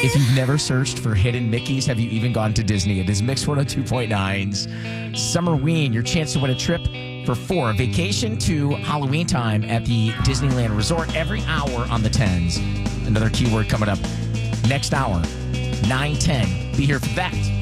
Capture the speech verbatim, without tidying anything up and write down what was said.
If you've never searched for hidden Mickeys, have you even gone to Disney? It is Mix one oh two point nine's Summerween, your chance to win a trip for four. A vacation to Halloween time at the Disneyland Resort every hour on the tens. Another keyword coming up next hour, nine ten. Be here for that.